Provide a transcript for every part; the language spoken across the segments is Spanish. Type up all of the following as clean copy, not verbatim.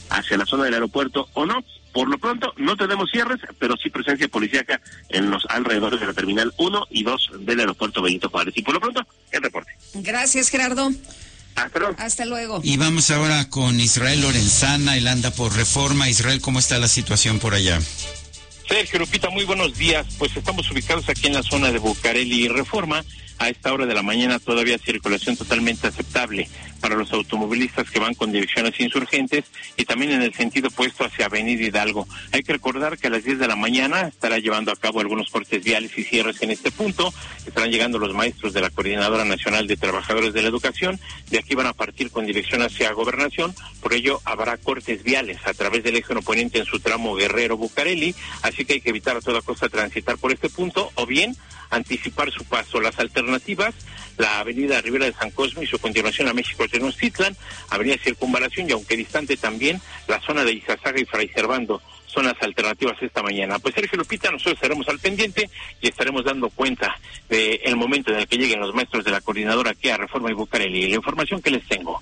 hacia la zona del aeropuerto o no. Por lo pronto no tenemos cierres, pero sí presencia policíaca en los alrededores de la Terminal 1 y 2 del aeropuerto Benito Juárez. Y por lo pronto, el reporte. Gracias, Gerardo. Hasta luego. Hasta luego. Y vamos ahora con Israel Lorenzana, él anda por Reforma. Israel, ¿cómo está la situación por allá? Sergio, Lupita, muy buenos días. Pues estamos ubicados aquí en la zona de Bucareli y Reforma. A esta hora de la mañana todavía circulación totalmente aceptable para los automovilistas que van con direcciones insurgentes y también en el sentido opuesto hacia Avenida Hidalgo. Hay que recordar que a las 10 de la mañana estará llevando a cabo algunos cortes viales y cierres en este punto. Estarán llegando los maestros de la Coordinadora Nacional de Trabajadores de la Educación. De aquí van a partir con dirección hacia Gobernación. Por ello habrá cortes viales a través del eje poniente en su tramo Guerrero-Bucareli. Así que hay que evitar a toda costa transitar por este punto o bien anticipar su paso. Las alternativas, la avenida Rivera de San Cosme y su continuación a México Tenochtitlan, avenida Circunvalación y aunque distante también la zona de Izazaga y Fray Servando son las alternativas esta mañana. Pues Sergio, Lupita, nosotros estaremos al pendiente y estaremos dando cuenta del momento en el que lleguen los maestros de la coordinadora aquí a Reforma y Bucareli. La información que les tengo.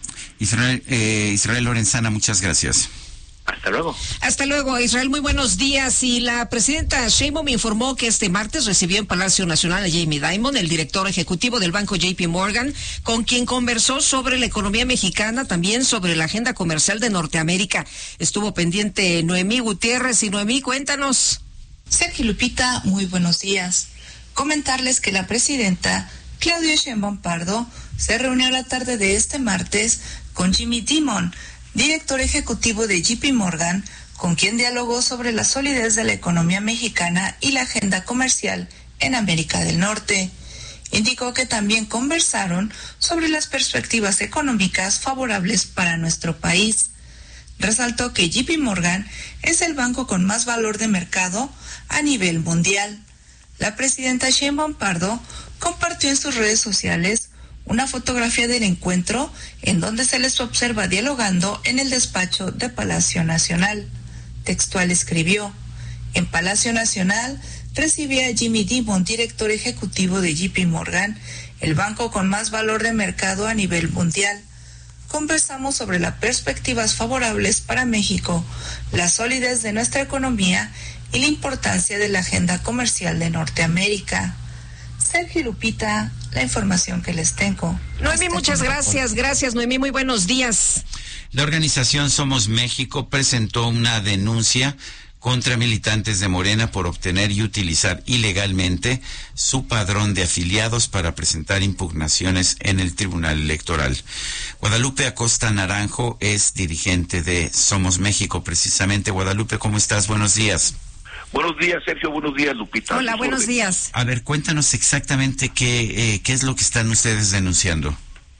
Israel Lorenzana, muchas gracias. Hasta luego. Hasta luego, Israel. Muy buenos días. Y la presidenta Sheinbaum informó que este martes recibió en Palacio Nacional a Jamie Dimon, el director ejecutivo del banco JP Morgan, con quien conversó sobre la economía mexicana, también sobre la agenda comercial de Norteamérica. Estuvo pendiente Noemí Gutiérrez. Y Noemí, cuéntanos. Sergio, Lupita, muy buenos días. Comentarles que la presidenta Claudia Sheinbaum Pardo se reunió la tarde de este martes con Jamie Dimon, director ejecutivo de JP Morgan, con quien dialogó sobre la solidez de la economía mexicana y la agenda comercial en América del Norte. Indicó que también conversaron sobre las perspectivas económicas favorables para nuestro país. Resaltó que JP Morgan es el banco con más valor de mercado a nivel mundial. La presidenta Sheinbaum Pardo compartió en sus redes sociales una fotografía del encuentro en donde se les observa dialogando en el despacho de Palacio Nacional. Textual escribió: en Palacio Nacional recibí a Jamie Dimon, director ejecutivo de JP Morgan, el banco con más valor de mercado a nivel mundial. Conversamos sobre las perspectivas favorables para México, la solidez de nuestra economía y la importancia de la agenda comercial de Norteamérica. Sergio, Lupita, la información que les tengo. Noemí, muchas gracias. Gracias, Noemí. Muy buenos días. La organización Somos México presentó una denuncia contra militantes de Morena por obtener y utilizar ilegalmente su padrón de afiliados para presentar impugnaciones en el Tribunal Electoral. Guadalupe Acosta Naranjo es dirigente de Somos México, precisamente. Guadalupe, ¿cómo estás? Buenos días. Buenos días, Sergio. Buenos días, Lupita. Hola, buenos días. A ver, cuéntanos exactamente qué es lo que están ustedes denunciando.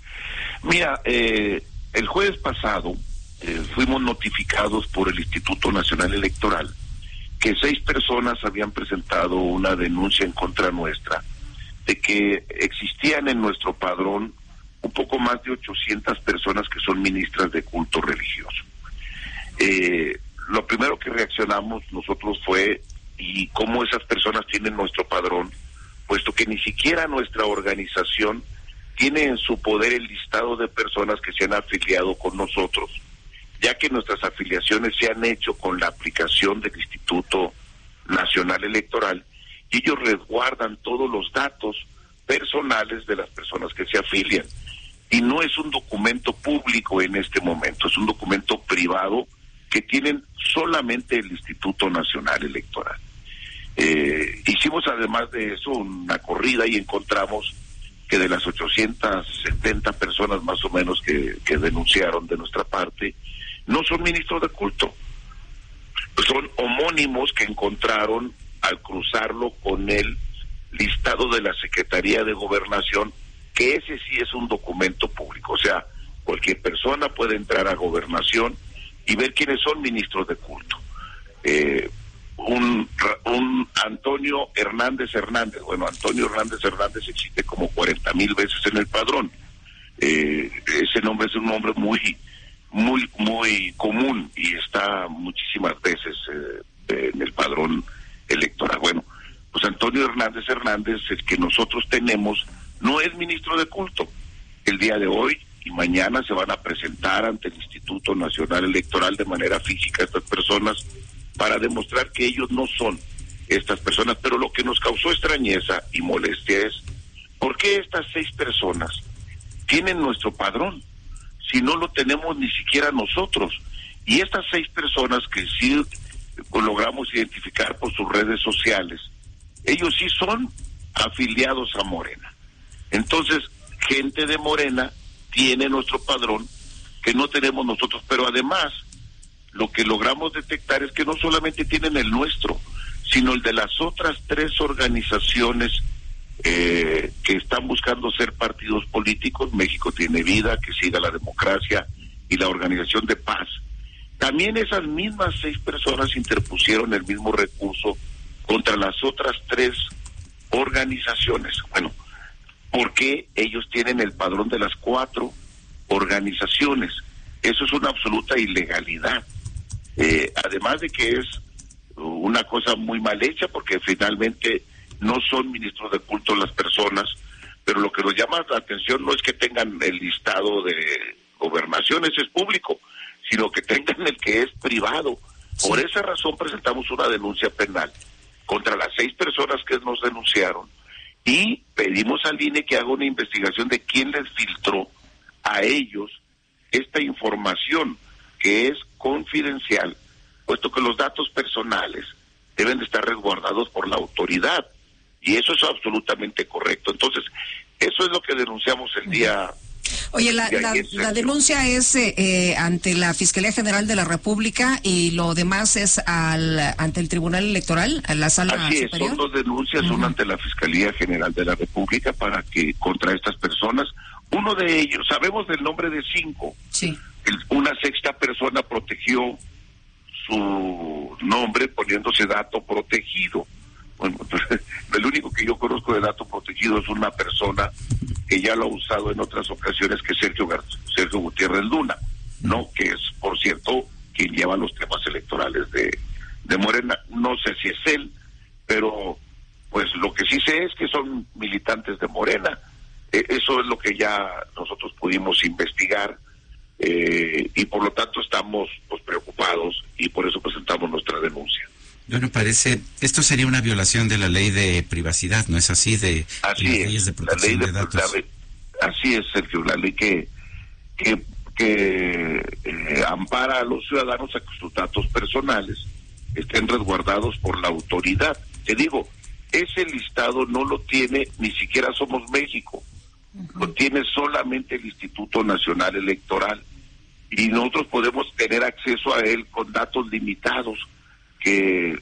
Mira, el jueves pasado fuimos notificados por el Instituto Nacional Electoral que 6 personas habían presentado una denuncia en contra nuestra de que existían en nuestro padrón un poco más de 800 personas que son ministras de culto religioso. Lo primero que reaccionamos nosotros fue y cómo esas personas tienen nuestro padrón, puesto que ni siquiera nuestra organización tiene en su poder el listado de personas que se han afiliado con nosotros, ya que nuestras afiliaciones se han hecho con la aplicación del Instituto Nacional Electoral y ellos resguardan todos los datos personales de las personas que se afilian. Y no es un documento público en este momento, es un documento privado que tienen solamente el Instituto Nacional Electoral. Hicimos además de eso una corrida y encontramos que de las 870 personas más o menos que denunciaron de nuestra parte, no son ministros de culto, son homónimos que encontraron al cruzarlo con el listado de la Secretaría de Gobernación, que ese sí es un documento público, o sea, cualquier persona puede entrar a Gobernación y ver quiénes son ministros de culto. Un Antonio Hernández, bueno, Antonio Hernández existe como 40,000 veces en el padrón. Ese nombre es un nombre muy común y está muchísimas veces en el padrón electoral. Bueno, pues Antonio Hernández, el que nosotros tenemos, no es ministro de culto. El día de hoy y mañana se van a presentar ante el Instituto Nacional Electoral de manera física estas personas para demostrar que ellos no son estas personas. Pero lo que nos causó extrañeza y molestia es ¿por qué estas 6 personas tienen nuestro padrón si no lo tenemos ni siquiera nosotros? Y estas 6 personas que sí logramos identificar por sus redes sociales, ellos sí son afiliados a Morena. Entonces, gente de Morena tiene nuestro padrón que no tenemos nosotros, pero además lo que logramos detectar es que no solamente tienen el nuestro, sino el de las otras 3 organizaciones que están buscando ser partidos políticos, México Tiene Vida, Que Siga la Democracia y la Organización de Paz. También esas mismas 6 personas interpusieron el mismo recurso contra las otras 3 organizaciones. Bueno, ¿por qué ellos tienen el padrón de las 4 organizaciones? Eso es una absoluta ilegalidad. Además de que es una cosa muy mal hecha, porque finalmente no son ministros de culto las personas, pero lo que nos llama la atención no es que tengan el listado de gobernaciones, es público, sino que tengan el que es privado. Por esa razón presentamos una denuncia penal contra las 6 personas que nos denunciaron y pedimos al INE que haga una investigación de quién les filtró a ellos esta información que es confidencial, puesto que los datos personales deben de estar resguardados por la autoridad, y eso es absolutamente correcto. Entonces, eso es lo que denunciamos el día. Oye, la denuncia es ante la Fiscalía General de la República y lo demás es ante el Tribunal Electoral, a la Sala Así Superior. Son 2 denuncias, una ante la Fiscalía General de la República para que contra estas personas, uno de ellos, sabemos del nombre de 5, sí. Una 6ª persona protegió su nombre poniéndose dato protegido. Bueno, el único que yo conozco de dato protegido es una persona que ya lo ha usado en otras ocasiones, que es Sergio Gutiérrez Luna, ¿no? Que es, por cierto, quien lleva los temas electorales de Morena. No sé si es él, pero pues lo que sí sé es que son militantes de Morena. Eso es lo que ya nosotros pudimos investigar, y por lo tanto estamos pues preocupados y por eso presentamos nuestra denuncia. Bueno, esto sería una violación de la ley de privacidad, ¿no es así? Así es, leyes de protección de datos. Así es, Sergio, la ley que ampara a los ciudadanos a que sus datos personales estén resguardados por la autoridad. Te digo, ese listado no lo tiene ni siquiera Somos México, lo tiene solamente el Instituto Nacional Electoral, y nosotros podemos tener acceso a él con datos limitados que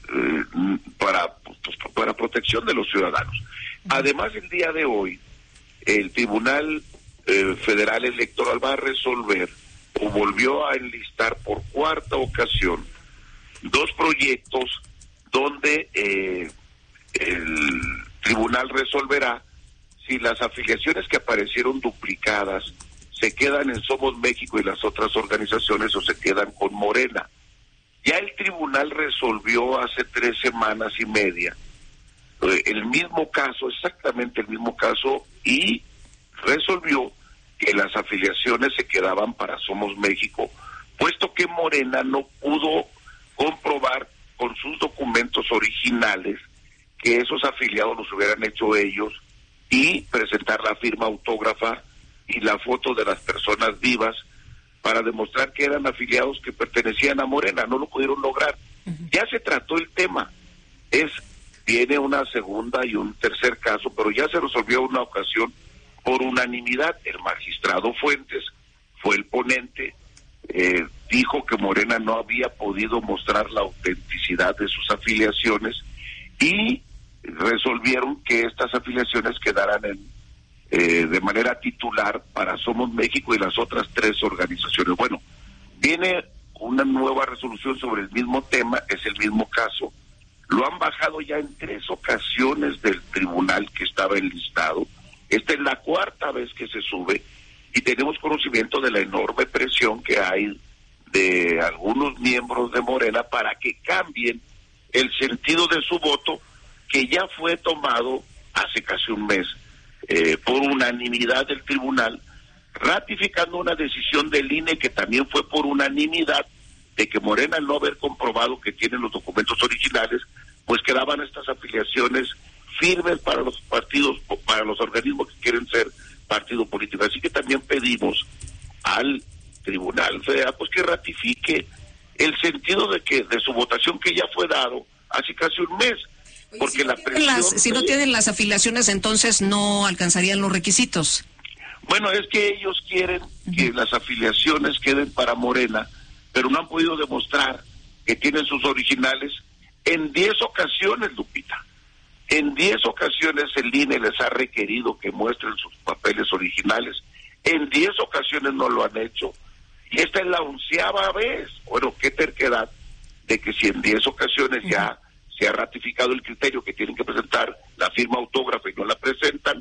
para protección de los ciudadanos. Además, el día de hoy el Tribunal Federal Electoral va a resolver o volvió a enlistar por 4ª ocasión 2 proyectos donde el tribunal resolverá si las afiliaciones que aparecieron duplicadas se quedan en Somos México y las otras organizaciones o se quedan con Morena. Ya el tribunal resolvió hace 3 semanas y media el mismo caso, exactamente el mismo caso, y resolvió que las afiliaciones se quedaban para Somos México, puesto que Morena no pudo comprobar con sus documentos originales que esos afiliados los hubieran hecho ellos y presentar la firma autógrafa y la foto de las personas vivas para demostrar que eran afiliados que pertenecían a Morena. No lo pudieron lograr. Ya se trató el tema. Viene una segunda y un tercer caso, pero ya se resolvió una ocasión por unanimidad. El magistrado Fuentes fue el ponente, dijo que Morena no había podido mostrar la autenticidad de sus afiliaciones y resolvieron que estas afiliaciones quedaran de manera titular para Somos México y las otras 3 organizaciones. Bueno, viene una nueva resolución sobre el mismo tema, es el mismo caso. Lo han bajado ya en 3 ocasiones del tribunal que estaba enlistado. Esta es la 4ª vez que se sube y tenemos conocimiento de la enorme presión que hay de algunos miembros de Morena para que cambien el sentido de su voto, que ya fue tomado hace casi un mes por unanimidad del tribunal, ratificando una decisión del INE que también fue por unanimidad, de que Morena, al no haber comprobado que tienen los documentos originales, pues quedaban estas afiliaciones firmes para los partidos, para los organismos que quieren ser partido político. Así que también pedimos al Tribunal Federal pues que ratifique el sentido de su votación, que ya fue dado hace casi un mes, porque si no tienen las afiliaciones, entonces no alcanzarían los requisitos. Bueno, es que ellos quieren que las afiliaciones queden para Morena, pero no han podido demostrar que tienen sus originales. En 10 ocasiones, Lupita, en 10 ocasiones el INE les ha requerido que muestren sus papeles originales. En 10 ocasiones no lo han hecho. Y esta es la 11ª vez. Bueno, qué terquedad de que si en 10 ocasiones ya se ha ratificado el criterio que tienen que presentar la firma autógrafa y no la presentan,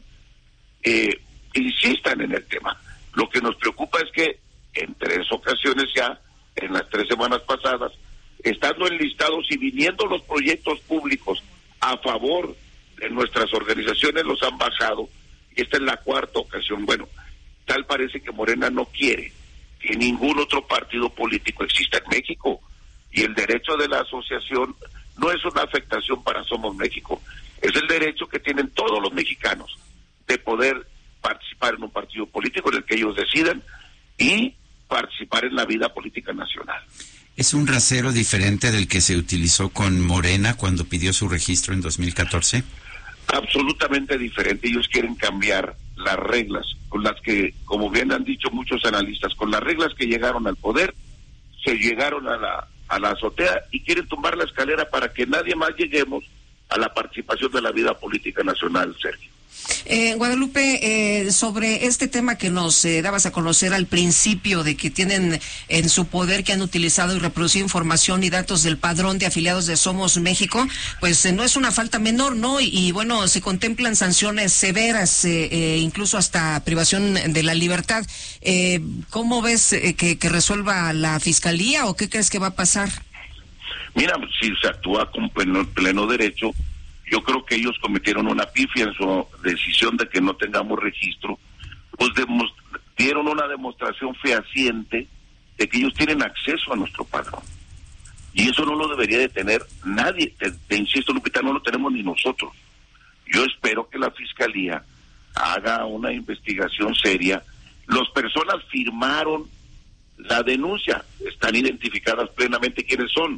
insistan en el tema. Lo que nos preocupa es que en 3 ocasiones ya, en las 3 semanas pasadas, estando enlistados y viniendo los proyectos públicos a favor de nuestras organizaciones, los han bajado, y esta es la 4ª ocasión. Bueno, tal parece que Morena no quiere que ningún otro partido político exista en México, y el derecho de la asociación no es una afectación para Somos México, es el derecho que tienen todos los mexicanos de poder participar en un partido político en el que ellos decidan y participar en la vida política nacional. ¿Es un rasero diferente del que se utilizó con Morena cuando pidió su registro en 2014? Absolutamente diferente. Ellos quieren cambiar las reglas con las que, como bien han dicho muchos analistas, con las reglas que llegaron al poder, se llegaron a la azotea y quieren tumbar la escalera para que nadie más lleguemos a la participación de la vida política nacional, Sergio. Guadalupe, sobre este tema que nos dabas a conocer al principio, de que tienen en su poder, que han utilizado y reproducido información y datos del padrón de afiliados de Somos México, pues no es una falta menor, ¿no? Y bueno, se contemplan sanciones severas, incluso hasta privación de la libertad. ¿Cómo ves que resuelva la Fiscalía, o qué crees que va a pasar? Mira, si se actúa con pleno derecho, yo creo que ellos cometieron una pifia en su decisión de que no tengamos registro, pues dieron una demostración fehaciente de que ellos tienen acceso a nuestro padrón. Y eso no lo debería de tener nadie, te insisto, Lupita, no lo tenemos ni nosotros. Yo espero que la Fiscalía haga una investigación seria. Las personas firmaron la denuncia, están identificadas plenamente quiénes son.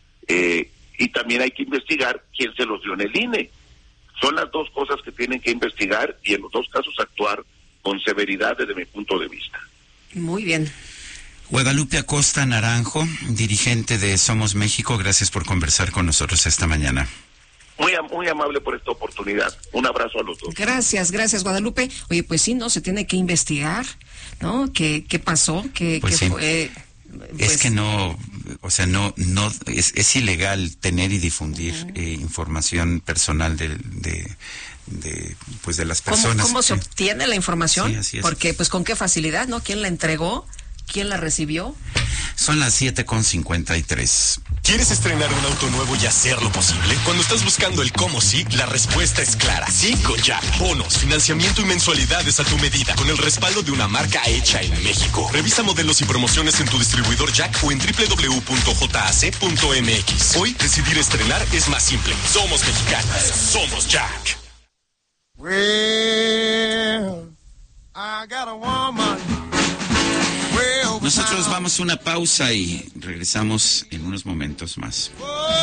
Y también hay que investigar quién se los dio en el INE. Son las 2 cosas que tienen que investigar, y en los 2 casos actuar con severidad desde mi punto de vista. Muy bien. Guadalupe Acosta Naranjo, dirigente de Somos México, gracias por conversar con nosotros esta mañana. Muy amable por esta oportunidad. Un abrazo a los 2. Gracias, Guadalupe. Oye, pues sí, ¿no? Se tiene que investigar, ¿no? ¿Qué pasó? ¿Qué sí. fue? Pues, es que no, o sea, no es ilegal tener y difundir información personal de las personas. ¿Cómo se obtiene la información? Sí, así es. Porque pues con qué facilidad, ¿no? ¿Quién la entregó? ¿Quién la recibió? Son las 7:53. ¿Quieres estrenar un auto nuevo y hacerlo posible? Cuando estás buscando el cómo sí, la respuesta es clara. Sí con Jack. Bonos, financiamiento y mensualidades a tu medida, con el respaldo de una marca hecha en México. Revisa modelos y promociones en tu distribuidor Jack o en www.jac.mx. Hoy, decidir estrenar es más simple. Somos mexicanos. Somos Jack. Well, I got a woman. Nosotros vamos a una pausa y regresamos en unos momentos más.